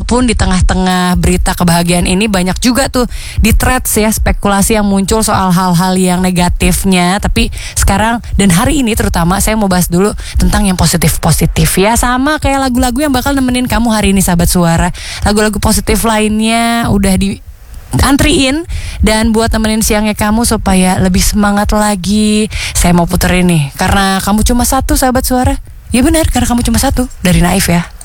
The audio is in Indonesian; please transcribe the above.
walaupun di tengah-tengah berita kebahagiaan ini banyak juga tuh di threads ya, spekulasi yang muncul soal hal-hal yang negatifnya. Tapi sekarang dan hari ini terutama saya mau bahas dulu tentang yang positif-positif ya. Sama kayak lagu-lagu yang bakal nemenin kamu hari ini sahabat suara. Lagu-lagu positif lainnya udah di antriin dan buat temenin siangnya kamu supaya lebih semangat lagi. Saya mau puterin nih Karena Kamu Cuma Satu sahabat suara. Ya benar, Karena Kamu Cuma Satu dari Naif ya.